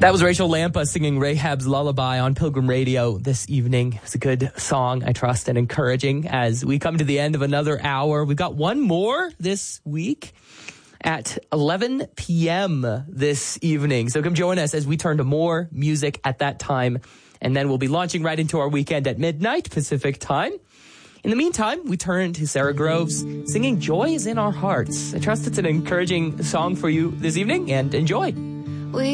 That was Rachel Lampa singing Rahab's Lullaby on Pilgrim Radio this evening. It's a good song, I trust, and encouraging as we come to the end of another hour. We've got one more this week at 11 p.m. this evening. So come join us as we turn to more music at that time. And then we'll be launching right into our weekend at midnight Pacific time. In the meantime, we turn to Sarah Groves singing Joy is in Our Hearts. I trust it's an encouraging song for you this evening, and enjoy.